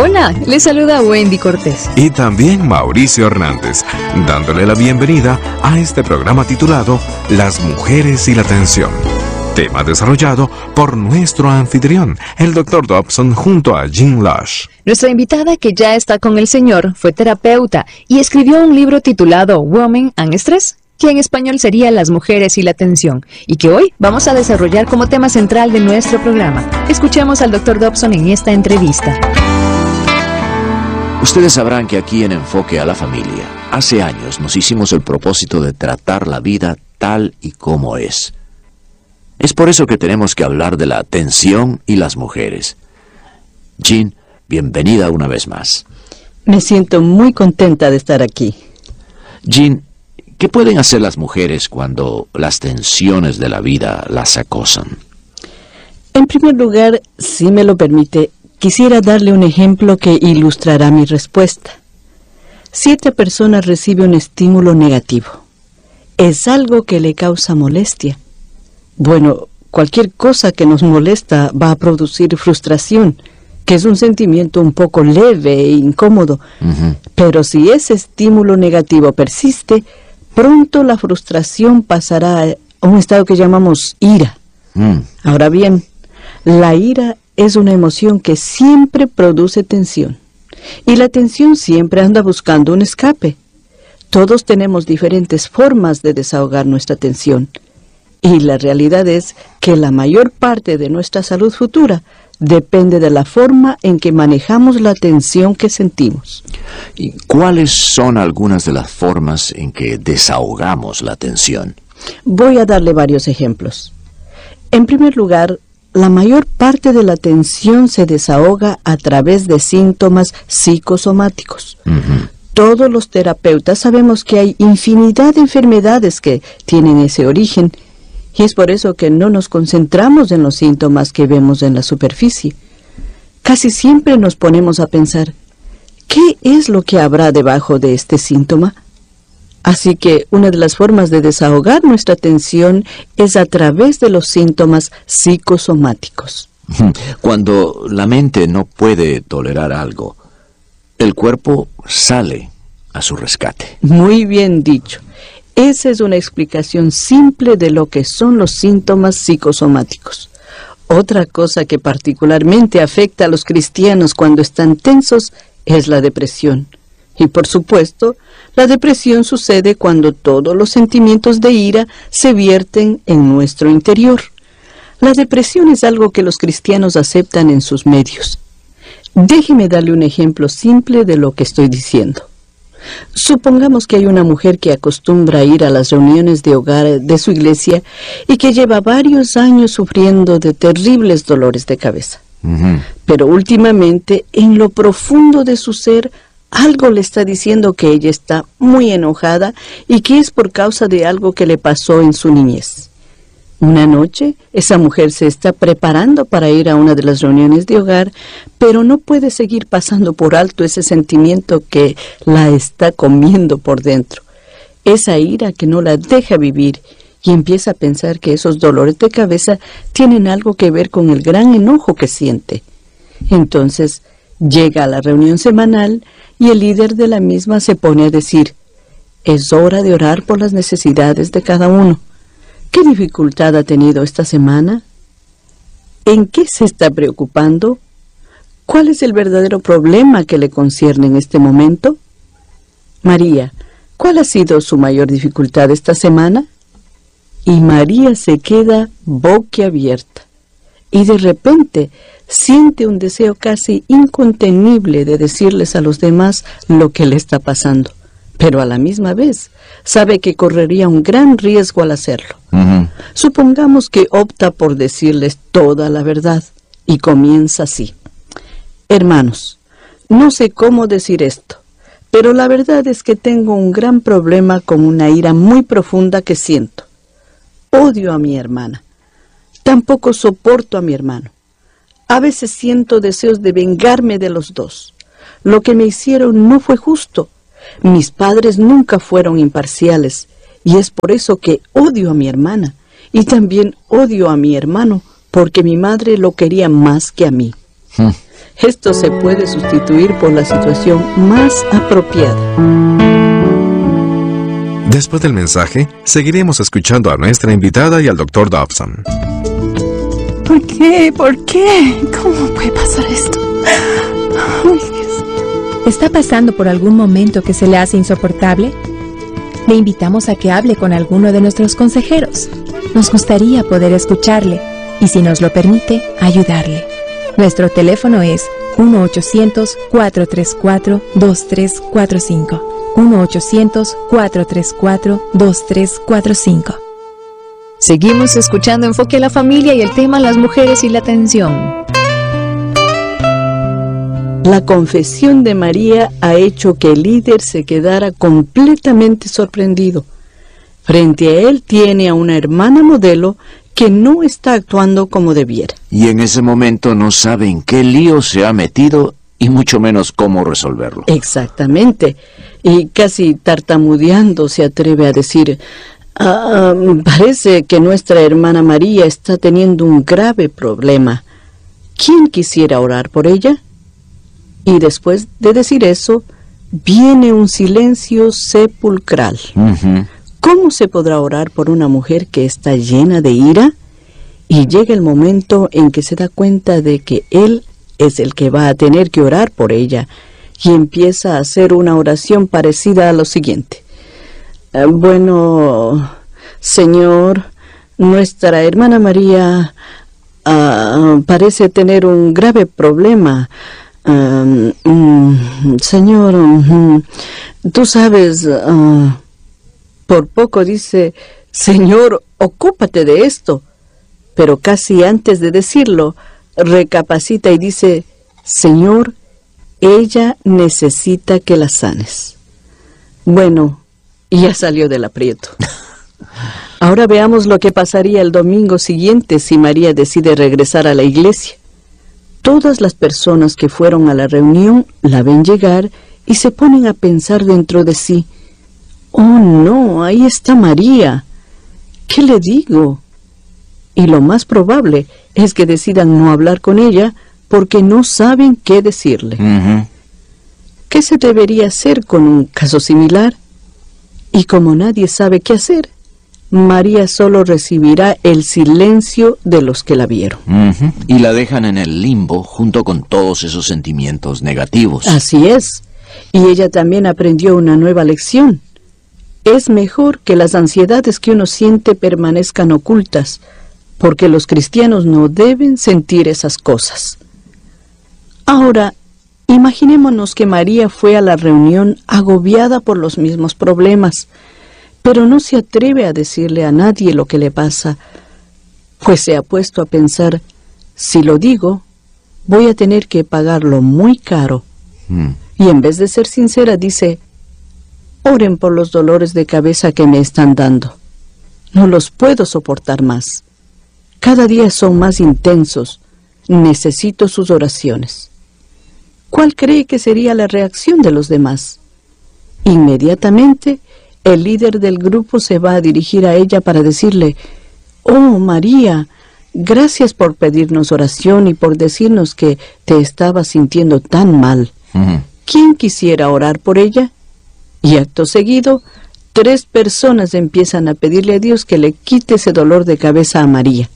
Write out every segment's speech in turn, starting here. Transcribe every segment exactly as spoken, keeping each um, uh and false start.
Hola, les saluda Wendy Cortés. Y también Mauricio Hernández, dándole la bienvenida a este programa titulado Las mujeres y la tensión. Tema desarrollado por nuestro anfitrión, el doctor Dobson, junto a Jean Lush. Nuestra invitada, que ya está con el Señor, fue terapeuta y escribió un libro titulado Women and Stress, que en español sería Las mujeres y la tensión, y que hoy vamos a desarrollar como tema central de nuestro programa. Escuchemos al doctor Dobson en esta entrevista. Ustedes sabrán que aquí en Enfoque a la Familia, hace años nos hicimos el propósito de tratar la vida tal y como es. Es por eso que tenemos que hablar de la tensión y las mujeres. Jean, bienvenida una vez más. Me siento muy contenta de estar aquí. Jean, ¿qué pueden hacer las mujeres cuando las tensiones de la vida las acosan? En primer lugar, si me lo permite, quisiera darle un ejemplo que ilustrará mi respuesta. Si esta persona recibe un estímulo negativo, es algo que le causa molestia. Bueno, cualquier cosa que nos molesta va a producir frustración, que es un sentimiento un poco leve e incómodo. Uh-huh. Pero si ese estímulo negativo persiste, pronto la frustración pasará a un estado que llamamos ira. Mm. Ahora bien, la ira es una emoción que siempre produce tensión. Y la tensión siempre anda buscando un escape. Todos tenemos diferentes formas de desahogar nuestra tensión. Y la realidad es que la mayor parte de nuestra salud futura depende de la forma en que manejamos la tensión que sentimos. ¿Y cuáles son algunas de las formas en que desahogamos la tensión? Voy a darle varios ejemplos. En primer lugar, la mayor parte de la tensión se desahoga a través de síntomas psicosomáticos. Uh-huh. Todos los terapeutas sabemos que hay infinidad de enfermedades que tienen ese origen, y es por eso que no nos concentramos en los síntomas que vemos en la superficie. Casi siempre nos ponemos a pensar, ¿qué es lo que habrá debajo de este síntoma? Así que una de las formas de desahogar nuestra tensión es a través de los síntomas psicosomáticos. Cuando la mente no puede tolerar algo, el cuerpo sale a su rescate. Muy bien dicho. Esa es una explicación simple de lo que son los síntomas psicosomáticos. Otra cosa que particularmente afecta a los cristianos cuando están tensos es la depresión. Y por supuesto, la depresión sucede cuando todos los sentimientos de ira se vierten en nuestro interior. La depresión es algo que los cristianos aceptan en sus medios. Déjeme darle un ejemplo simple de lo que estoy diciendo. Supongamos que hay una mujer que acostumbra a ir a las reuniones de hogar de su iglesia y que lleva varios años sufriendo de terribles dolores de cabeza. Uh-huh. Pero últimamente, en lo profundo de su ser, algo le está diciendo que ella está muy enojada y que es por causa de algo que le pasó en su niñez. Una noche, esa mujer se está preparando para ir a una de las reuniones de hogar, pero no puede seguir pasando por alto ese sentimiento que la está comiendo por dentro. Esa ira que no la deja vivir, y empieza a pensar que esos dolores de cabeza tienen algo que ver con el gran enojo que siente. Entonces, llega a la reunión semanal y el líder de la misma se pone a decir, es hora de orar por las necesidades de cada uno. ¿Qué dificultad ha tenido esta semana? ¿En qué se está preocupando? ¿Cuál es el verdadero problema que le concierne en este momento? María, ¿cuál ha sido su mayor dificultad esta semana? Y María se queda boquiabierta y de repente siente un deseo casi incontenible de decirles a los demás lo que le está pasando, pero a la misma vez sabe que correría un gran riesgo al hacerlo. Uh-huh. Supongamos que opta por decirles toda la verdad y comienza así. Hermanos, no sé cómo decir esto, pero la verdad es que tengo un gran problema con una ira muy profunda que siento. Odio a mi hermana. Tampoco soporto a mi hermano. A veces siento deseos de vengarme de los dos. Lo que me hicieron no fue justo. Mis padres nunca fueron imparciales, y es por eso que odio a mi hermana, y también odio a mi hermano, porque mi madre lo quería más que a mí. Hmm. Esto se puede sustituir por la situación más apropiada. Después del mensaje, seguiremos escuchando a nuestra invitada y al doctor Dobson. ¿Por qué? ¿Por qué? ¿Cómo puede pasar esto? Ay, Dios mío. ¿Está pasando por algún momento que se le hace insoportable? Le invitamos a que hable con alguno de nuestros consejeros. Nos gustaría poder escucharle y, si nos lo permite, ayudarle. Nuestro teléfono es uno ochocientos, cuatro tres cuatro, dos tres cuatro cinco. uno ochocientos, cuatro tres cuatro, dos tres cuatro cinco. Seguimos escuchando Enfoque a la Familia y el tema las mujeres y la atención. La confesión de María ha hecho que el líder se quedara completamente sorprendido. Frente a él tiene a una hermana modelo que no está actuando como debiera. Y en ese momento no sabe en qué lío se ha metido y mucho menos cómo resolverlo. Exactamente. Y casi tartamudeando se atreve a decir: ah, parece que nuestra hermana María está teniendo un grave problema. ¿Quién quisiera orar por ella? Y después de decir eso, viene un silencio sepulcral. Uh-huh. ¿Cómo se podrá orar por una mujer que está llena de ira? Y llega el momento en que se da cuenta de que él es el que va a tener que orar por ella, y empieza a hacer una oración parecida a lo siguiente. Eh, bueno, Señor, nuestra hermana María uh, parece tener un grave problema. Uh, um, señor, um, tú sabes, uh, por poco dice: Señor, ocúpate de esto. Pero casi antes de decirlo, recapacita y dice: Señor, ella necesita que la sanes. Bueno, ya salió del aprieto. Ahora veamos lo que pasaría el domingo siguiente si María decide regresar a la iglesia. Todas las personas que fueron a la reunión la ven llegar y se ponen a pensar dentro de sí: oh no, ahí está María. ¿Qué le digo? Y lo más probable es que decidan no hablar con ella porque no saben qué decirle. Uh-huh. ¿Qué se debería hacer con un caso similar? Y como nadie sabe qué hacer, María solo recibirá el silencio de los que la vieron. Uh-huh. Y la dejan en el limbo junto con todos esos sentimientos negativos. Así es. Y ella también aprendió una nueva lección. Es mejor que las ansiedades que uno siente permanezcan ocultas, porque los cristianos no deben sentir esas cosas. Ahora, imaginémonos que María fue a la reunión agobiada por los mismos problemas, pero no se atreve a decirle a nadie lo que le pasa, pues se ha puesto a pensar: si lo digo, voy a tener que pagarlo muy caro. Mm. Y en vez de ser sincera, dice: oren por los dolores de cabeza que me están dando. No los puedo soportar más. Cada día son más intensos. Necesito sus oraciones. ¿Cuál cree que sería la reacción de los demás? Inmediatamente, el líder del grupo se va a dirigir a ella para decirle: oh, María, gracias por pedirnos oración y por decirnos que te estabas sintiendo tan mal. Uh-huh. ¿Quién quisiera orar por ella? Y acto seguido, tres personas empiezan a pedirle a Dios que le quite ese dolor de cabeza a María.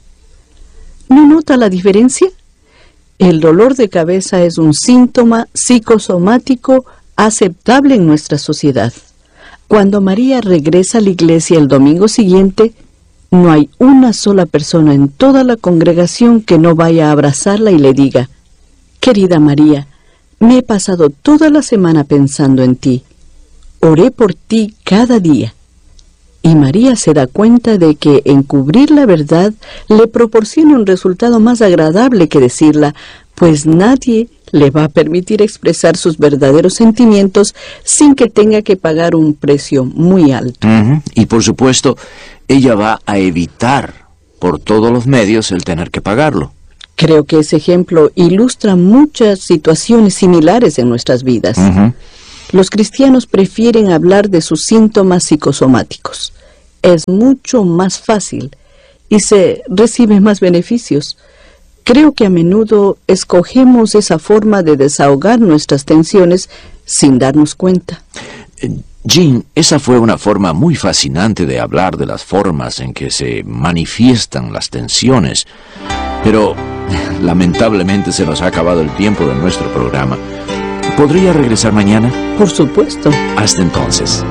¿No nota la diferencia? El dolor de cabeza es un síntoma psicosomático aceptable en nuestra sociedad. Cuando María regresa a la iglesia el domingo siguiente, no hay una sola persona en toda la congregación que no vaya a abrazarla y le diga: querida María, me he pasado toda la semana pensando en ti. Oré por ti cada día. Y María se da cuenta de que encubrir la verdad le proporciona un resultado más agradable que decirla, pues nadie le va a permitir expresar sus verdaderos sentimientos sin que tenga que pagar un precio muy alto. Uh-huh. Y por supuesto, ella va a evitar por todos los medios el tener que pagarlo. Creo que ese ejemplo ilustra muchas situaciones similares en nuestras vidas. Uh-huh. Los cristianos prefieren hablar de sus síntomas psicosomáticos. Es mucho más fácil y se reciben más beneficios. Creo que a menudo escogemos esa forma de desahogar nuestras tensiones sin darnos cuenta. Jean, esa fue una forma muy fascinante de hablar de las formas en que se manifiestan las tensiones. Pero, lamentablemente, se nos ha acabado el tiempo de nuestro programa. ¿Podría regresar mañana? Por supuesto. Hasta entonces.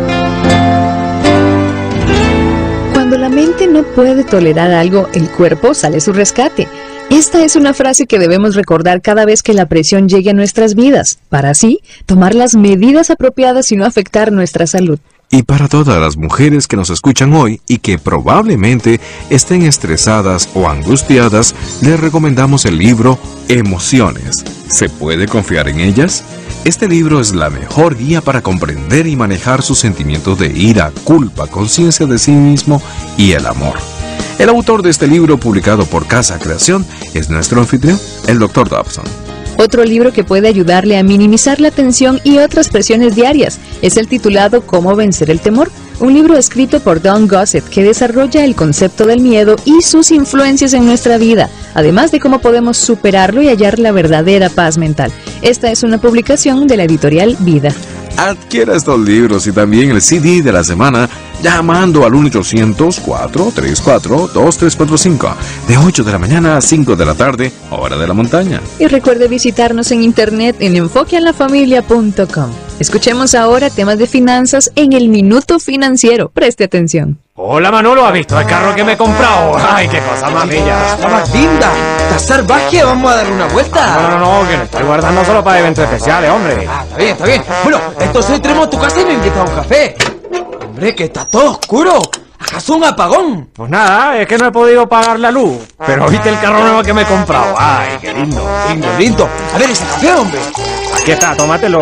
Cuando la mente no puede tolerar algo, el cuerpo sale a su rescate. Esta es una frase que debemos recordar cada vez que la presión llegue a nuestras vidas, para así tomar las medidas apropiadas y no afectar nuestra salud. Y para todas las mujeres que nos escuchan hoy y que probablemente estén estresadas o angustiadas, les recomendamos el libro Emociones. ¿Se puede confiar en ellas? Este libro es la mejor guía para comprender y manejar sus sentimientos de ira, culpa, conciencia de sí mismo y el amor. El autor de este libro, publicado por Casa Creación, es nuestro anfitrión, el doctor Dobson. Otro libro que puede ayudarle a minimizar la tensión y otras presiones diarias es el titulado Cómo vencer el temor, un libro escrito por Don Gossett que desarrolla el concepto del miedo y sus influencias en nuestra vida, además de cómo podemos superarlo y hallar la verdadera paz mental. Esta es una publicación de la editorial Vida. Adquiera estos libros y también el C D de la semana llamando al uno ochocientos, cuatro tres cuatro, dos tres cuatro cinco de ocho de la mañana a cinco de la tarde, hora de la montaña. Y recuerde visitarnos en internet en enfoque a la familia punto com. Escuchemos ahora temas de finanzas en el Minuto Financiero. Preste atención. Hola Manolo, ¿has visto el carro que me he comprado? Ay, qué cosa más bella. Está más linda. ¿Estás salvaje? Vamos a dar una vuelta. No, no, no, que lo estoy guardando solo para eventos especiales, hombre. Ah, está bien, está bien. Bueno, entonces entremos a tu casa y me invitas a un café. Hombre, que está todo oscuro. ¿Acaso un apagón? Pues nada, es que no he podido pagar la luz. Pero viste el carro nuevo que me he comprado. Ay, qué lindo. Lindo, lindo. A ver ese café, hombre. Aquí está, tómatelo.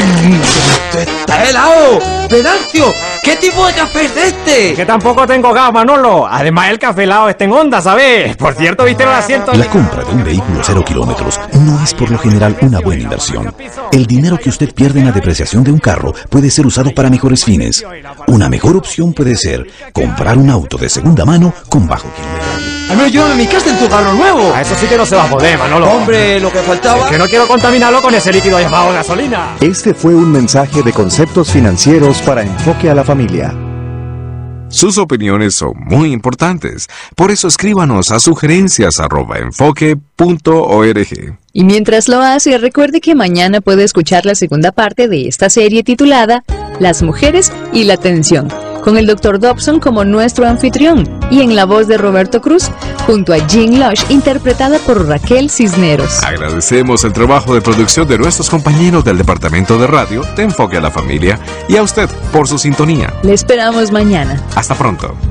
¡Esto está helado! ¡Venancio! ¿Qué tipo de café es este? Que tampoco tengo gas, Manolo. Además, el café helado está en onda, ¿sabes? Por cierto, ¿viste los asientos? La compra de un vehículo cero kilómetros no es por lo general una buena inversión. El dinero que usted pierde en la depreciación de un carro puede ser usado para mejores fines. Una mejor opción puede ser comprar un auto de segunda mano con bajo kilometraje. Al menos llévame a mi casa en tu carro nuevo. A eso sí que no se va a poder, Manolo. Hombre, lo que faltaba... Es que no quiero contaminarlo con ese líquido llamado gasolina. Este fue un mensaje de Conceptos Financieros para Enfoque a la Familia. Sus opiniones son muy importantes, por eso escríbanos a sugerencias arroba enfoque punto org. Y mientras lo hace, recuerde que mañana puede escuchar la segunda parte de esta serie titulada Las mujeres y la tensión, con el doctor Dobson como nuestro anfitrión y en la voz de Roberto Cruz, junto a Jean Lush, interpretada por Raquel Cisneros. Agradecemos el trabajo de producción de nuestros compañeros del Departamento de Radio de Enfoque a la Familia y a usted por su sintonía. Le esperamos mañana. Hasta pronto.